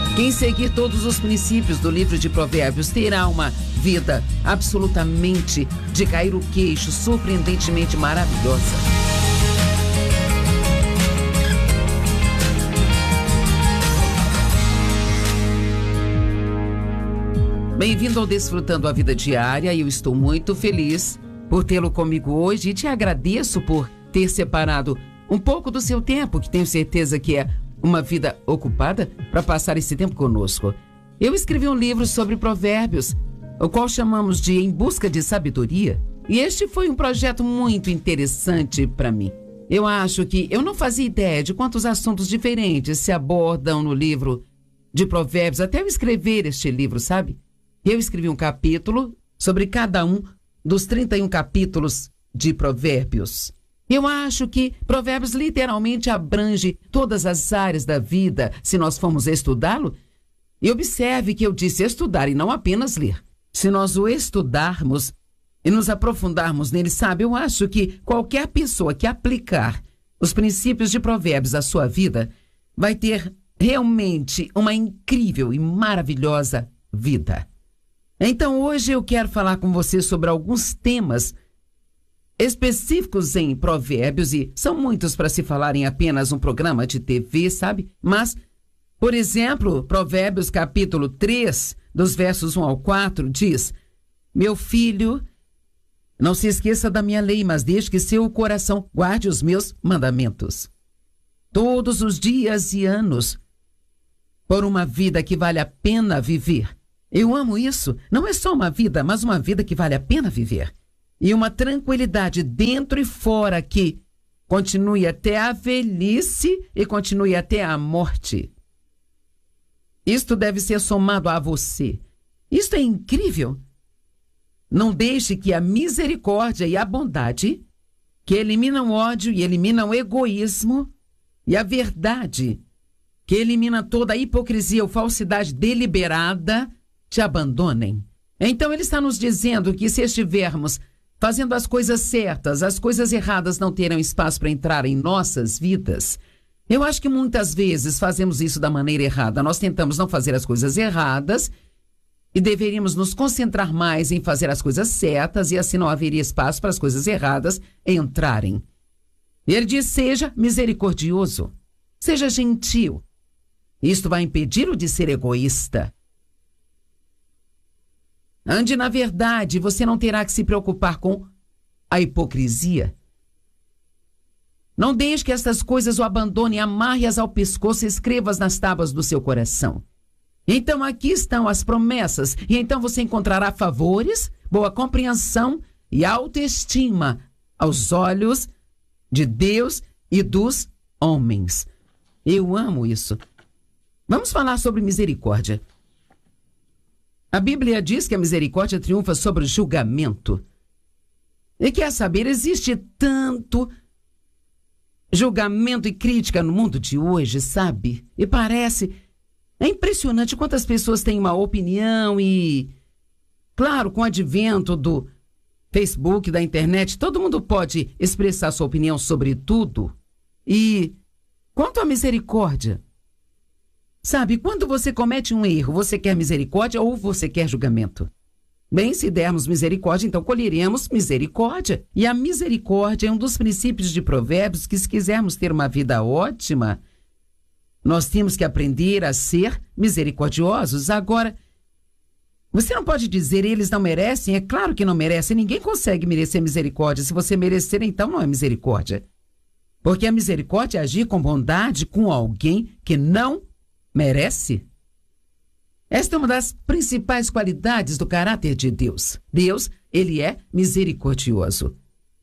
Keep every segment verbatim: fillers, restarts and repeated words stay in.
Quem seguir todos os princípios do livro de Provérbios terá uma vida absolutamente de cair o queixo, surpreendentemente maravilhosa. Bem-vindo ao Desfrutando a Vida Diária. Eu estou muito feliz por tê-lo comigo hoje e te agradeço por ter separado um pouco do seu tempo, que tenho certeza que é uma vida ocupada, para passar esse tempo conosco. Eu escrevi um livro sobre provérbios, o qual chamamos de Em Busca de Sabedoria, e este foi um projeto muito interessante para mim. Eu acho que eu não fazia ideia de quantos assuntos diferentes se abordam no livro de provérbios, até eu escrever este livro, sabe? Eu escrevi um capítulo sobre cada um dos trinta e um capítulos de Provérbios. Eu acho que Provérbios literalmente abrange todas as áreas da vida, se nós formos estudá-lo. E observe que eu disse estudar e não apenas ler. Se nós o estudarmos e nos aprofundarmos nele, sabe, eu acho que qualquer pessoa que aplicar os princípios de Provérbios à sua vida vai ter realmente uma incrível e maravilhosa vida. Então, hoje eu quero falar com você sobre alguns temas específicos em Provérbios, e são muitos para se falar em apenas um programa de T V, sabe? Mas, por exemplo, Provérbios capítulo três, dos versos um ao quatro, diz: Meu filho, não se esqueça da minha lei, mas deixe que seu coração guarde os meus mandamentos. Todos os dias e anos, por uma vida que vale a pena viver. Eu amo isso. Não é só uma vida, mas uma vida que vale a pena viver. E uma tranquilidade dentro e fora que continue até a velhice e continue até a morte. Isto deve ser somado a você. Isto é incrível. Não deixe que a misericórdia e a bondade, que eliminam o ódio e eliminam o egoísmo, e a verdade, que elimina toda a hipocrisia ou falsidade deliberada, te abandonem. Então ele está nos dizendo que se estivermos fazendo as coisas certas, as coisas erradas não terão espaço para entrar em nossas vidas. Eu acho que muitas vezes fazemos isso da maneira errada. Nós tentamos não fazer as coisas erradas e deveríamos nos concentrar mais em fazer as coisas certas, e assim não haveria espaço para as coisas erradas entrarem. Ele diz: seja misericordioso, seja gentil. Isto vai impedi-lo de ser egoísta. Ande na verdade, você não terá que se preocupar com a hipocrisia. Não deixe que estas coisas o abandonem, amarre-as ao pescoço e escreva-as nas tábuas do seu coração. Então aqui estão as promessas, e então você encontrará favores, boa compreensão e autoestima aos olhos de Deus e dos homens. Eu amo isso. Vamos falar sobre misericórdia. A Bíblia diz que a misericórdia triunfa sobre o julgamento. E quer saber, existe tanto julgamento e crítica no mundo de hoje, sabe? E parece... É impressionante quantas pessoas têm uma opinião e... Claro, com o advento do Facebook, da internet, todo mundo pode expressar sua opinião sobre tudo. E quanto à misericórdia... Sabe, quando você comete um erro, você quer misericórdia ou você quer julgamento? Bem, se dermos misericórdia, então colheremos misericórdia. E a misericórdia é um dos princípios de Provérbios que, se quisermos ter uma vida ótima, nós temos que aprender a ser misericordiosos. Agora, você não pode dizer eles não merecem. É claro que não merecem. Ninguém consegue merecer misericórdia. Se você merecer, então não é misericórdia. Porque a misericórdia é agir com bondade com alguém que não merece. Esta é uma das principais qualidades do caráter de Deus. Deus, ele é misericordioso.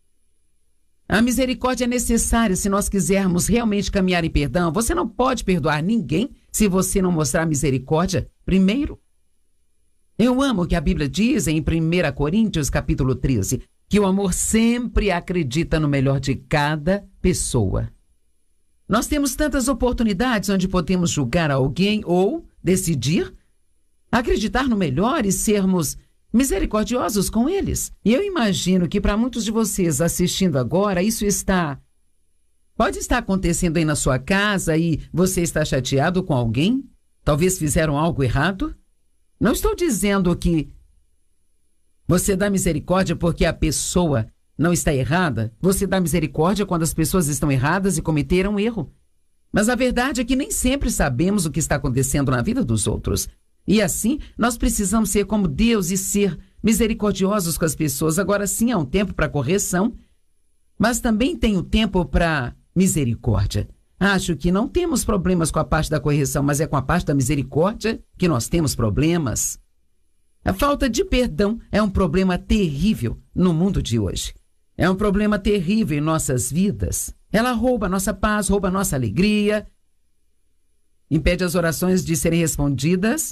A misericórdia é necessária se nós quisermos realmente caminhar em perdão. Você não pode perdoar ninguém se você não mostrar misericórdia primeiro. Eu amo o que a Bíblia diz em primeira Coríntios, capítulo treze, que o amor sempre acredita no melhor de cada pessoa. Nós temos tantas oportunidades onde podemos julgar alguém ou decidir acreditar no melhor e sermos misericordiosos com eles. E eu imagino que para muitos de vocês assistindo agora, isso está... Pode estar acontecendo aí na sua casa e você está chateado com alguém? talvez fizeram algo errado. Não estou dizendo que você dá misericórdia porque a pessoa não está errada. Você dá misericórdia quando as pessoas estão erradas e cometeram um erro. Mas a verdade é que nem sempre sabemos o que está acontecendo na vida dos outros. E assim, nós precisamos ser como Deus e ser misericordiosos com as pessoas. Agora sim, há um tempo para correção, mas também tem um tempo para misericórdia. Acho que não temos problemas com a parte da correção, mas é com a parte da misericórdia que nós temos problemas. A falta de perdão é um problema terrível no mundo de hoje. É um problema terrível em nossas vidas. Ela rouba a nossa paz, rouba a nossa alegria, impede as orações de serem respondidas.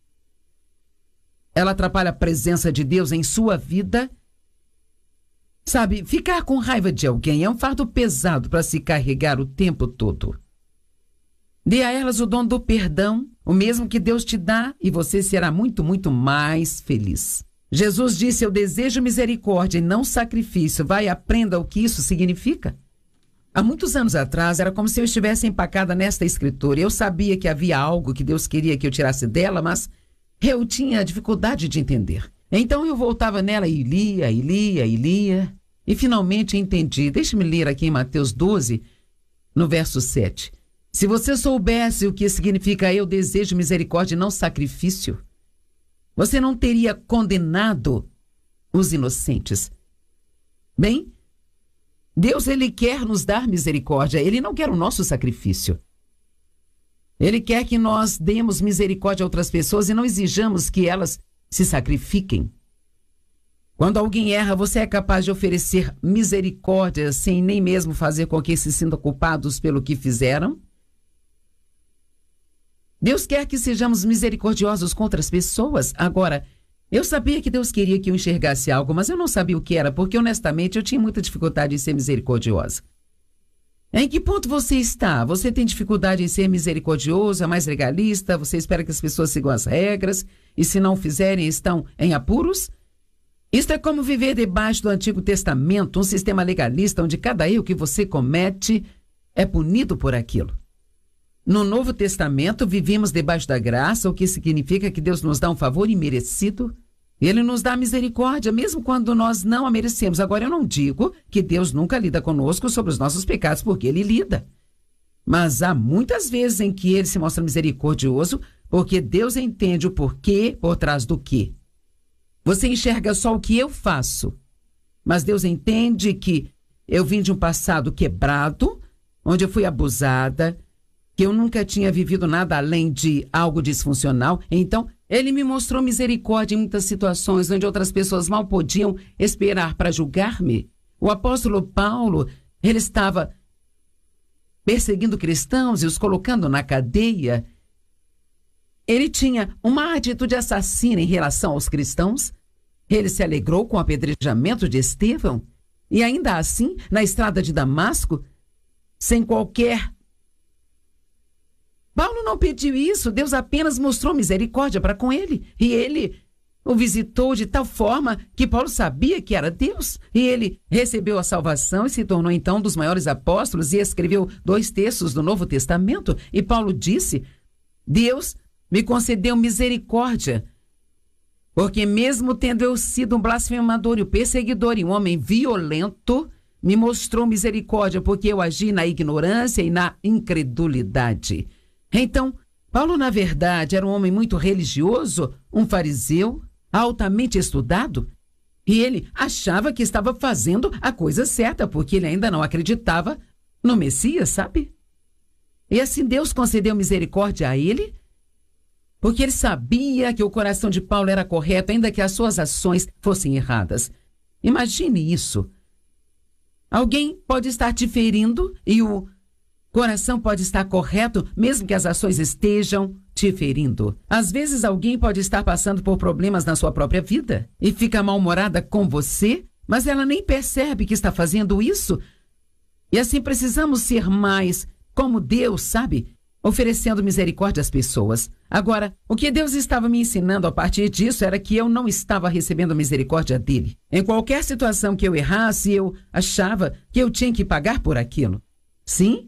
Ela atrapalha a presença de Deus em sua vida. Sabe, ficar com raiva de alguém é um fardo pesado para se carregar o tempo todo. Dê a elas o dom do perdão, o mesmo que Deus te dá, e você será muito, muito mais feliz. Jesus disse: eu desejo misericórdia e não sacrifício. Vai, aprenda o que isso significa. Há muitos anos atrás, era como se eu estivesse empacada nesta escritura. Eu sabia que havia algo que Deus queria que eu tirasse dela, mas eu tinha dificuldade de entender. Então eu voltava nela e lia, e lia, e lia, e finalmente entendi. Deixe-me ler aqui em Mateus doze, no verso sete. Se você soubesse o que significa eu desejo misericórdia e não sacrifício, você não teria condenado os inocentes. Bem, Deus, Ele quer nos dar misericórdia, Ele não quer o nosso sacrifício. Ele quer que nós demos misericórdia a outras pessoas e não exijamos que elas se sacrifiquem. Quando alguém erra, você é capaz de oferecer misericórdia sem nem mesmo fazer com que se sintam culpados pelo que fizeram? Deus quer que sejamos misericordiosos com outras pessoas. Agora, eu sabia que Deus queria que eu enxergasse algo, mas eu não sabia o que era, porque honestamente eu tinha muita dificuldade em ser misericordiosa. Em que ponto você está? Você tem dificuldade em ser misericordioso, é mais legalista? Você espera que as pessoas sigam as regras e, se não fizerem, estão em apuros? Isto é como viver debaixo do Antigo Testamento, um sistema legalista onde cada erro que você comete é punido por aquilo. No Novo Testamento, vivemos debaixo da graça, o que significa que Deus nos dá um favor imerecido. Ele nos dá misericórdia, mesmo quando nós não a merecemos. Agora, eu não digo que Deus nunca lida conosco sobre os nossos pecados, porque Ele lida. Mas há muitas vezes em que Ele se mostra misericordioso, porque Deus entende o porquê por trás do quê. Você enxerga só o que eu faço, mas Deus entende que eu vim de um passado quebrado, onde eu fui abusada, que eu nunca tinha vivido nada além de algo disfuncional. Então, Ele me mostrou misericórdia em muitas situações onde outras pessoas mal podiam esperar para julgar-me. O apóstolo Paulo, ele estava perseguindo cristãos e os colocando na cadeia. Ele tinha uma atitude assassina em relação aos cristãos. Ele se alegrou com o apedrejamento de Estevão. E ainda assim, na estrada de Damasco, sem qualquer... Paulo não pediu isso, Deus apenas mostrou misericórdia para com ele. E ele o visitou de tal forma que Paulo sabia que era Deus. E ele recebeu a salvação e se tornou então um dos maiores apóstolos e escreveu dois terços do Novo Testamento. E Paulo disse: Deus me concedeu misericórdia, porque mesmo tendo eu sido um blasfemador e um perseguidor e um homem violento, me mostrou misericórdia porque eu agi na ignorância e na incredulidade. Então, Paulo, na verdade, era um homem muito religioso, um fariseu, altamente estudado, e ele achava que estava fazendo a coisa certa, porque ele ainda não acreditava no Messias, sabe? E assim Deus concedeu misericórdia a ele, porque ele sabia que o coração de Paulo era correto, ainda que as suas ações fossem erradas. Imagine isso. Alguém pode estar te ferindo e o coração pode estar correto, mesmo que as ações estejam te ferindo. Às vezes alguém pode estar passando por problemas na sua própria vida e fica mal-humorada com você, mas ela nem percebe que está fazendo isso. E assim precisamos ser mais como Deus, sabe? Oferecendo misericórdia às pessoas. Agora, o que Deus estava me ensinando a partir disso era que eu não estava recebendo a misericórdia dele. Em qualquer situação que eu errasse, eu achava que eu tinha que pagar por aquilo. Sim,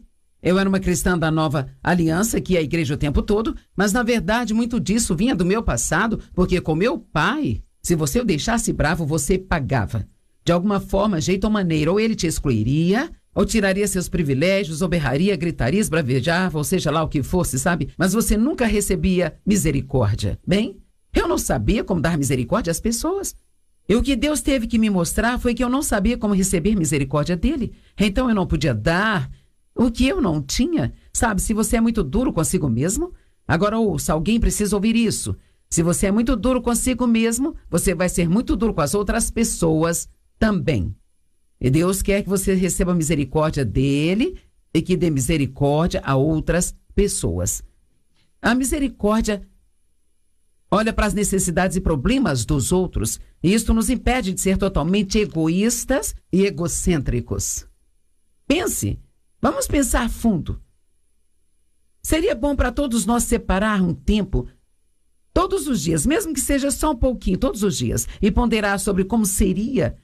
Eu era uma cristã da Nova Aliança, que ia à igreja o tempo todo, mas na verdade muito disso vinha do meu passado, porque com meu pai, se você o deixasse bravo, você pagava. De alguma forma, jeito ou maneira, ou ele te excluiria, ou tiraria seus privilégios, ou berraria, gritaria, esbravejava, ou seja lá o que fosse, sabe? Mas você nunca recebia misericórdia. Bem, eu não sabia como dar misericórdia às pessoas. E o que Deus teve que me mostrar foi que eu não sabia como receber misericórdia dele. Então eu não podia dar o que eu não tinha. Sabe, se você é muito duro consigo mesmo, agora ouça, alguém precisa ouvir isso. Se você é muito duro consigo mesmo, você vai ser muito duro com as outras pessoas também. E Deus quer que você receba misericórdia dele e que dê misericórdia a outras pessoas. A misericórdia olha para as necessidades e problemas dos outros, e isto nos impede de ser totalmente egoístas e egocêntricos. Pense, vamos pensar fundo. Seria bom para todos nós separar um tempo, todos os dias, mesmo que seja só um pouquinho, todos os dias, e ponderar sobre como seria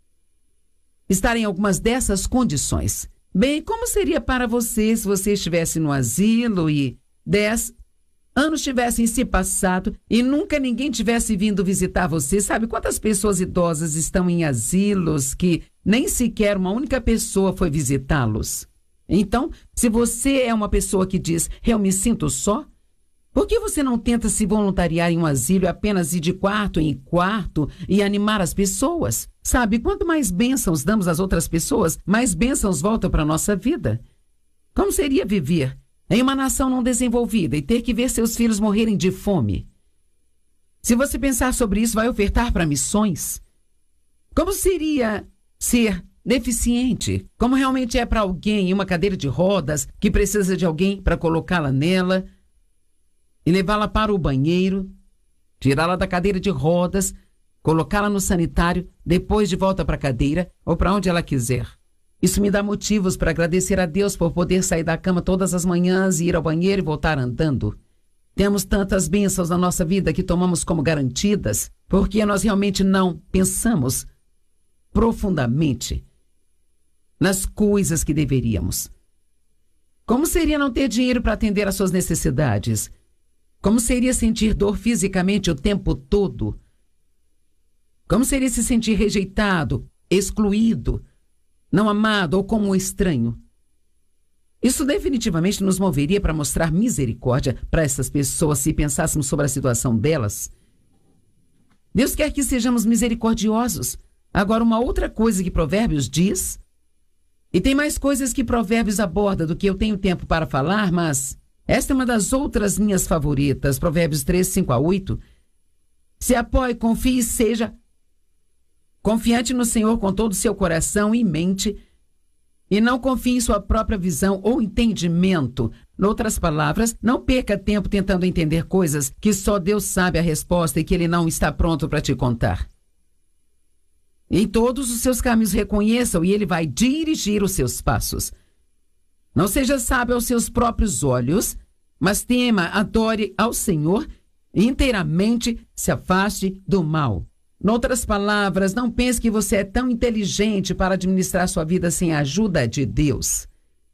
estar em algumas dessas condições. Bem, como seria para você se você estivesse no asilo e dez anos tivessem se passado e nunca ninguém tivesse vindo visitar você? Sabe quantas pessoas idosas estão em asilos que nem sequer uma única pessoa foi visitá-los? Então, se você é uma pessoa que diz, eu me sinto só, por que você não tenta se voluntariar em um asilo e apenas ir de quarto em quarto e animar as pessoas? Sabe, quanto mais bênçãos damos às outras pessoas, mais bênçãos voltam para a nossa vida. Como seria viver em uma nação não desenvolvida e ter que ver seus filhos morrerem de fome? Se você pensar sobre isso, vai ofertar para missões? Como seria ser deficiente? Como realmente é para alguém em uma cadeira de rodas que precisa de alguém para colocá-la nela e levá-la para o banheiro, tirá-la da cadeira de rodas, colocá-la no sanitário, depois de volta para a cadeira ou para onde ela quiser? Isso me dá motivos para agradecer a Deus por poder sair da cama todas as manhãs e ir ao banheiro e voltar andando. Temos tantas bênçãos na nossa vida que tomamos como garantidas, porque nós realmente não pensamos profundamente nas coisas que deveríamos. Como seria não ter dinheiro para atender às suas necessidades? Como seria sentir dor fisicamente o tempo todo? Como seria se sentir rejeitado, excluído, não amado ou como um estranho? Isso definitivamente nos moveria para mostrar misericórdia para essas pessoas se pensássemos sobre a situação delas. Deus quer que sejamos misericordiosos. Agora, uma outra coisa que Provérbios diz, e tem mais coisas que Provérbios aborda do que eu tenho tempo para falar, mas esta é uma das outras minhas favoritas, Provérbios três, cinco a oito. Se apoie, confie e seja confiante no Senhor com todo o seu coração e mente, e não confie em sua própria visão ou entendimento. Em outras palavras, não perca tempo tentando entender coisas que só Deus sabe a resposta e que Ele não está pronto para te contar. Em todos os seus caminhos reconheça-o e Ele vai dirigir os seus passos. Não seja sábio aos seus próprios olhos, mas tema, adore ao Senhor e inteiramente se afaste do mal. Em outras palavras, não pense que você é tão inteligente para administrar sua vida sem a ajuda de Deus.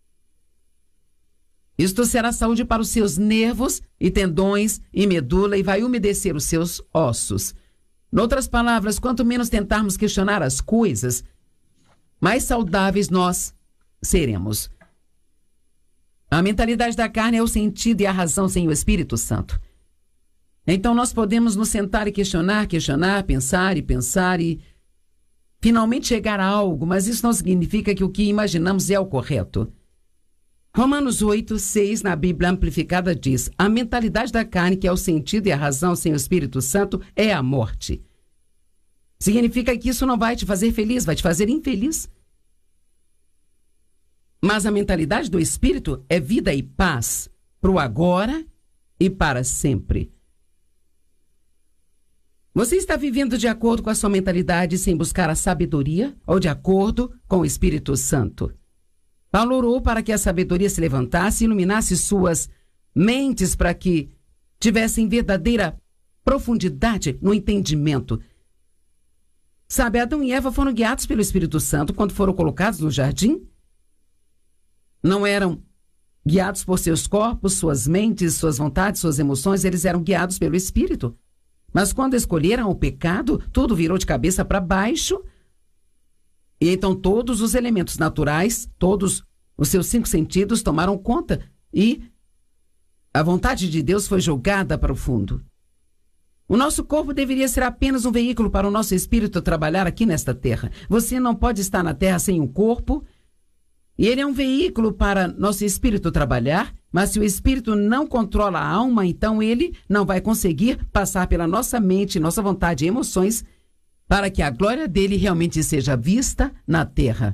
Isto será saúde para os seus nervos e tendões e medula e vai umedecer os seus ossos. Em outras palavras, quanto menos tentarmos questionar as coisas, mais saudáveis nós seremos. A mentalidade da carne é o sentido e a razão sem o Espírito Santo. Então nós podemos nos sentar e questionar, questionar, pensar e pensar e finalmente chegar a algo, mas isso não significa que o que imaginamos é o correto. Romanos oito, seis, na Bíblia Amplificada diz, a mentalidade da carne, que é o sentido e a razão sem o Espírito Santo, é a morte. Significa que isso não vai te fazer feliz, vai te fazer infeliz. Mas a mentalidade do Espírito é vida e paz, para o agora e para sempre. Você está vivendo de acordo com a sua mentalidade sem buscar a sabedoria ou de acordo com o Espírito Santo? Paulo orou para que a sabedoria se levantasse e iluminasse suas mentes para que tivessem verdadeira profundidade no entendimento. Sabe, Adão e Eva foram guiados pelo Espírito Santo quando foram colocados no jardim? Não eram guiados por seus corpos, suas mentes, suas vontades, suas emoções, eles eram guiados pelo Espírito. Mas quando escolheram o pecado, tudo virou de cabeça para baixo. E então todos os elementos naturais, todos os seus cinco sentidos tomaram conta e a vontade de Deus foi jogada para o fundo. O nosso corpo deveria ser apenas um veículo para o nosso espírito trabalhar aqui nesta terra. Você não pode estar na terra sem um corpo. E ele é um veículo para nosso espírito trabalhar, mas se o espírito não controla a alma, então ele não vai conseguir passar pela nossa mente, nossa vontade e emoções para que a glória dele realmente seja vista na terra.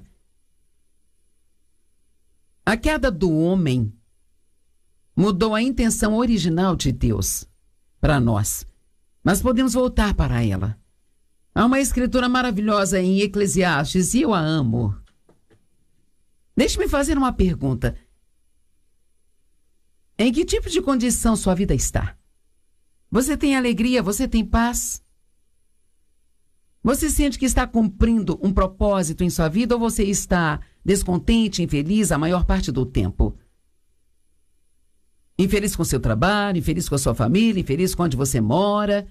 A queda do homem mudou a intenção original de Deus para nós, mas podemos voltar para ela. Há uma escritura maravilhosa em Eclesiastes e eu a amo. Deixe-me fazer uma pergunta. Em que tipo de condição sua vida está? Você tem alegria? Você tem paz? Você sente que está cumprindo um propósito em sua vida ou você está descontente, infeliz a maior parte do tempo? Infeliz com seu trabalho, infeliz com a sua família, infeliz com onde você mora?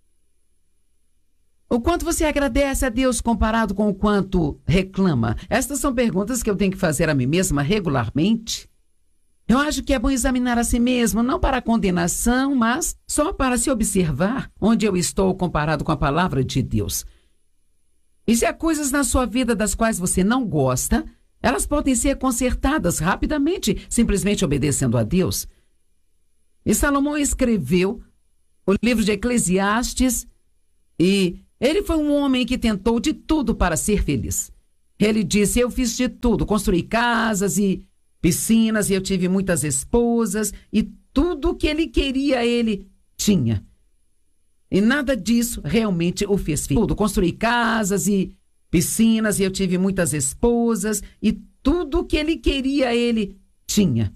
O quanto você agradece a Deus comparado com o quanto reclama? Estas são perguntas que eu tenho que fazer a mim mesma regularmente. Eu acho que é bom examinar a si mesmo, não para condenação, mas só para se observar onde eu estou comparado com a palavra de Deus. E se há coisas na sua vida das quais você não gosta, elas podem ser consertadas rapidamente, simplesmente obedecendo a Deus. E Salomão escreveu o livro de Eclesiastes e ele foi um homem que tentou de tudo para ser feliz. Ele disse, eu fiz de tudo, construí casas e piscinas, e eu tive muitas esposas, e tudo o que ele queria, ele tinha. E nada disso realmente o fez feliz. Tudo, construí casas e piscinas, e eu tive muitas esposas, e tudo o que ele queria, ele tinha.